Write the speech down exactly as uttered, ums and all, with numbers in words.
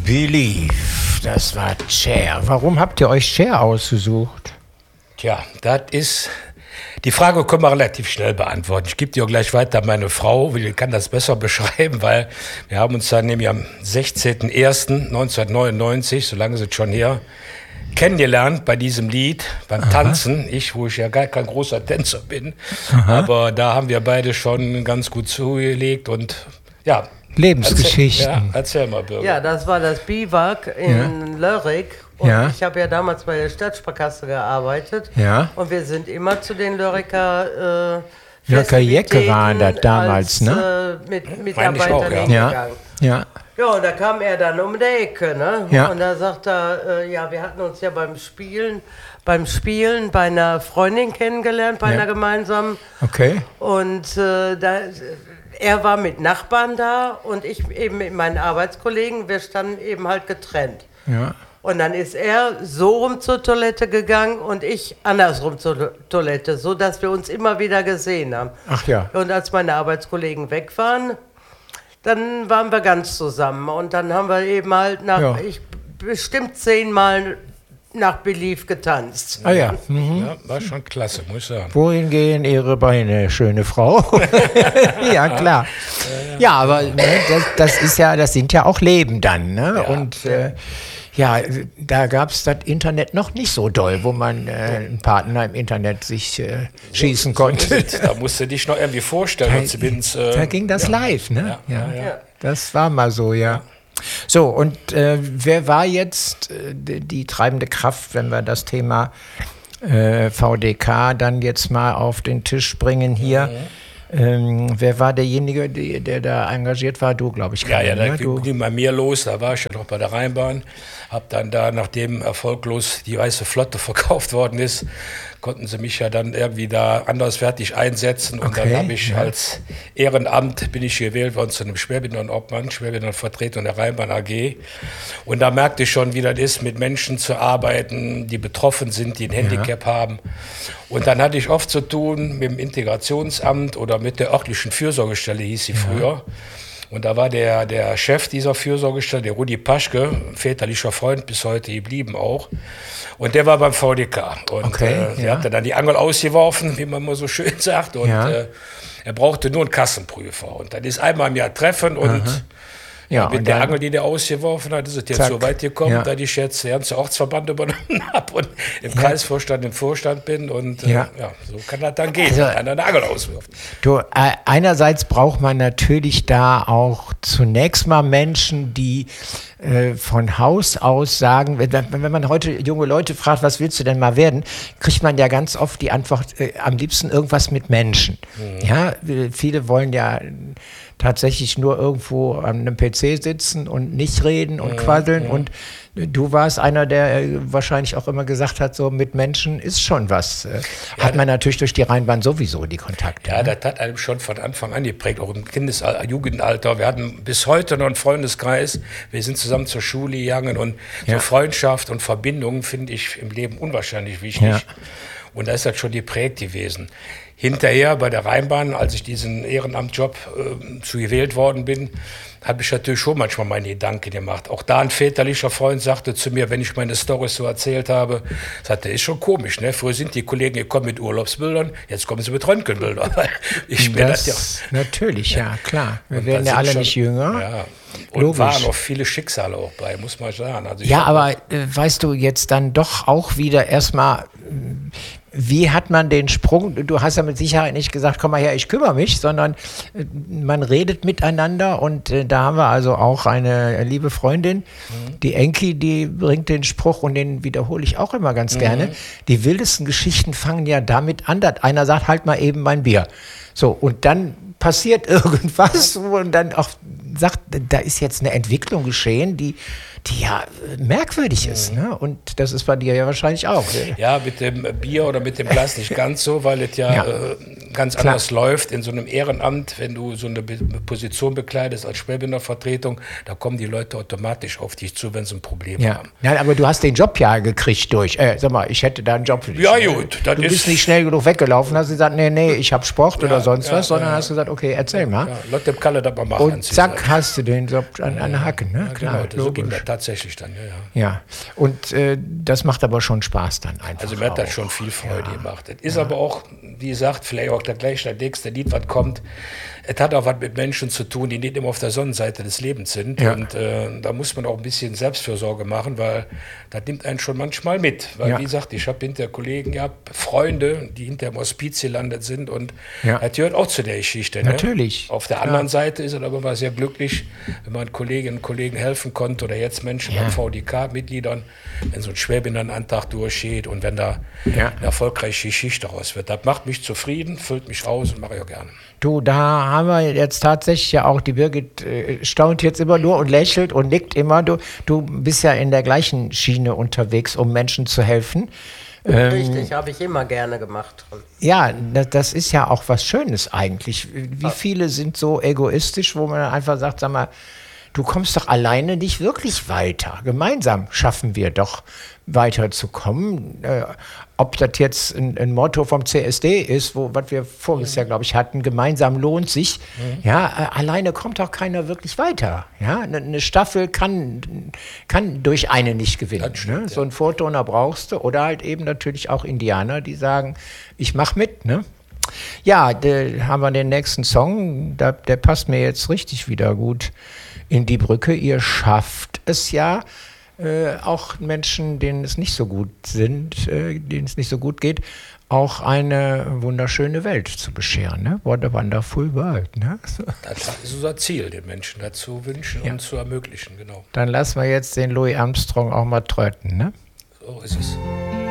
Believe, das war Cher. Warum habt ihr euch Cher ausgesucht? Tja, das ist... Die Frage können wir relativ schnell beantworten. Ich gebe dir auch gleich weiter an meine Frau, die kann das besser beschreiben, weil wir haben uns dann nämlich am sechzehnten ersten neunzehnhundertneunundneunzig, so lange ist es schon her, kennengelernt bei diesem Lied, beim Aha. Tanzen. Ich, wo ich ja gar kein großer Tänzer bin, Aha. aber da haben wir beide schon ganz gut zugelegt und ja. Lebensgeschichten. Erzähl, ja, erzähl mal, Birgit. Ja, das war das Biwak in ja. Lörrick. Und ja. ich habe ja damals bei der Stadtsparkasse gearbeitet. Ja. Und wir sind immer zu den Lörricker äh, Lörricker Jecke waren das damals, als, ne? Äh, mit Mitarbeitern auch, ja. hingegangen. Ja. Ja. Ja, und da kam er dann um die Ecke, ne? Ja. Und da sagt er, äh, ja, wir hatten uns ja beim Spielen, beim Spielen bei einer Freundin kennengelernt, bei ja. einer gemeinsamen. Okay. Und äh, da... Er war mit Nachbarn da und ich eben mit meinen Arbeitskollegen. Wir standen eben halt getrennt. Ja. Und dann ist er so rum zur Toilette gegangen und ich andersrum zur Toilette, so dass wir uns immer wieder gesehen haben. Ach ja. Und als meine Arbeitskollegen weg waren, dann waren wir ganz zusammen. Und dann haben wir eben halt nach, ja. ich bestimmt zehnmal nach Belief getanzt. Ah ja. Mhm. Ja, war schon klasse, muss ich sagen. Wohin gehen Ihre Beine, schöne Frau? Ja, klar. Ja, aber ne, das, das ist ja, das sind ja auch Leben dann, ne? Ja. Und äh, ja, da gab es das Internet noch nicht so doll, wo man äh, einen Partner im Internet sich äh, schießen so, konnte. So da musst du dich noch irgendwie vorstellen. Da, äh, da ging das ja. live, ne? Ja, ja, ja. Ja. Das war mal so, ja. So, und äh, wer war jetzt äh, die, die treibende Kraft, wenn wir das Thema äh, V D K dann jetzt mal auf den Tisch bringen hier? Mhm. Ähm, wer war derjenige, die, der da engagiert war? Du, glaube ich. Ja, ja, da ne? ging, ging bei mir los, da war ich ja noch bei der Rheinbahn, habe dann da, nachdem erfolglos die Weiße Flotte verkauft worden ist, konnten sie mich ja dann irgendwie da anderswertig einsetzen und okay, dann habe ich ja. als Ehrenamt, bin ich gewählt worden zu einem Schwerbehindertenobmann, Schwerbehindertenvertretung der Rheinbahn A G und da merkte ich schon, wie das ist, mit Menschen zu arbeiten, die betroffen sind, die ein Handicap ja. haben und dann hatte ich oft zu tun mit dem Integrationsamt oder mit der örtlichen Fürsorgestelle, hieß sie ja. früher. Und da war der, der Chef dieser Fürsorgestelle, der Rudi Paschke, ein väterlicher Freund, bis heute geblieben auch. Und der war beim V D K. Und okay, äh, der ja. hat dann die Angel ausgeworfen, wie man mal so schön sagt. Und ja. äh, er brauchte nur einen Kassenprüfer. Und dann ist einmal im Jahr Treffen und Aha. Ja, mit und der dann, Angel, die der ausgeworfen hat, ist es jetzt zack, so weit gekommen, ja. dass ich jetzt den ganzen Ortsverband übernommen habe und im ja. Kreisvorstand, im Vorstand bin. Und äh, ja. ja, so kann das dann gehen, also, wenn einer eine Angel auswirft. Du, äh, einerseits braucht man natürlich da auch zunächst mal Menschen, die äh, von Haus aus sagen, wenn, wenn man heute junge Leute fragt, was willst du denn mal werden, kriegt man ja ganz oft die Antwort, äh, am liebsten irgendwas mit Menschen. Mhm. Ja, äh, viele wollen ja tatsächlich nur irgendwo an einem P C sitzen und nicht reden und ja, quasseln. Ja. Und du warst einer, der wahrscheinlich auch immer gesagt hat, so mit Menschen ist schon was. Ja, hat man natürlich durch die Rheinbahn sowieso die Kontakte. Ja, ne? das hat einem schon von Anfang an geprägt, auch im Kindesalter, Jugendalter. Wir hatten bis heute noch einen Freundeskreis. Wir sind zusammen zur Schule gegangen und ja. so Freundschaft und Verbindung finde ich im Leben unwahrscheinlich wichtig. Ja. Und da ist das schon geprägt gewesen. Hinterher bei der Rheinbahn, als ich diesen Ehrenamtjob äh, zu gewählt worden bin, habe ich natürlich schon manchmal meine Gedanken gemacht. Auch da ein väterlicher Freund sagte zu mir, wenn ich meine Storys so erzählt habe, sagte, ist schon komisch, ne? Früher sind die Kollegen gekommen mit Urlaubsbildern, jetzt kommen sie mit Röntgenbildern. Ich bin das, das ja, natürlich, ja klar. Wir und werden ja alle schon, nicht jünger. Ja. Und Logisch. Waren auch viele Schicksale auch bei, muss man sagen. Also ich ja, aber äh, weißt du, jetzt dann doch auch wieder erstmal, wie hat man den Sprung, du hast ja mit Sicherheit nicht gesagt, komm mal her, ich kümmere mich, sondern äh, man redet miteinander und äh, da haben wir also auch eine liebe Freundin, mhm. die Enki, die bringt den Spruch und den wiederhole ich auch immer ganz mhm. gerne, die wildesten Geschichten fangen ja damit an, dass einer sagt, halt mal eben mein Bier. So, und dann passiert irgendwas und dann auch sagt, da ist jetzt eine Entwicklung geschehen, die, die ja merkwürdig ist. Ne? Und das ist bei dir ja wahrscheinlich auch. Ja, mit dem Bier oder mit dem Glas nicht ganz so, weil es ja, ja. Äh, ganz Klar. anders läuft. In so einem Ehrenamt, wenn du so eine Be Position bekleidest als Schwerbehindertenvertretung, da kommen die Leute automatisch auf dich zu, wenn sie ein Problem ja. haben. Nein, aber du hast den Job ja gekriegt durch. Äh, sag mal, ich hätte da einen Job für dich. Ja, gut. Du bist ist nicht schnell genug weggelaufen, hast gesagt, nee, nee, ich habe Sport ja, oder sonst ja, was, sondern ja, hast gesagt, okay, erzähl ja, mal. Ja, Leute im Kalle das mal machen. Und zack, hast du den Job an, an der Hacken. Ne? Ja, Klar, genau, so ging das tatsächlich dann. Ja, ja. ja. Und äh, das macht aber schon Spaß dann einfach. Also mir hat das schon viel Freude ja. gemacht. Es ist ja. aber auch, wie gesagt, vielleicht auch der gleich das nächste Lied, was kommt. Es hat auch was mit Menschen zu tun, die nicht immer auf der Sonnenseite des Lebens sind. Ja. Und äh, da muss man auch ein bisschen Selbstfürsorge machen, weil das nimmt einen schon manchmal mit. Weil, ja. wie gesagt, ich habe hinter Kollegen gehabt, Freunde, die hinter im Hospiz gelandet sind. Und ja. das gehört auch zu der Geschichte. Ne? Natürlich. Auf der anderen ja. Seite ist es aber mal sehr glücklich, wenn man Kolleginnen und Kollegen helfen konnte oder jetzt Menschen ja. beim V D K-Mitgliedern, wenn so ein Schwerbehindertenantrag durchgeht und wenn da ja. eine erfolgreiche Geschichte raus wird. Das macht mich zufrieden, füllt mich aus und mache ich auch gerne. Du, da haben wir jetzt tatsächlich ja auch, die Birgit äh, staunt jetzt immer nur und lächelt und nickt immer. Du, du bist ja in der gleichen Schiene unterwegs, um Menschen zu helfen. Richtig, ähm, habe ich immer gerne gemacht. Ja, das, das ist ja auch was Schönes eigentlich. Wie viele sind so egoistisch, wo man einfach sagt, sag mal, du kommst doch alleine nicht wirklich weiter. Gemeinsam schaffen wir doch weiterzukommen. Äh, ob das jetzt ein, ein Motto vom C S D ist, wo, was wir voriges Jahr, glaube ich, hatten, gemeinsam lohnt sich. Mhm. Ja, äh, alleine kommt auch keiner wirklich weiter. Ja, eine, eine Staffel kann, kann durch eine nicht gewinnen. Stimmt, ne? Ja. So ein Vorturner brauchst du oder halt eben natürlich auch Indianer, die sagen, ich mach mit, ne? Ja, da haben wir den nächsten Song, da, der passt mir jetzt richtig wieder gut in die Brücke. Ihr schafft es ja, äh, auch Menschen, denen es nicht so gut sind, äh, denen es nicht so gut geht, auch eine wunderschöne Welt zu bescheren. Ne? What a wonderful world. Ne? So. Das ist unser Ziel, den Menschen dazu wünschen ja. und zu ermöglichen. Genau. Dann lassen wir jetzt den Louis Armstrong auch mal tröten. Ne? So ist es.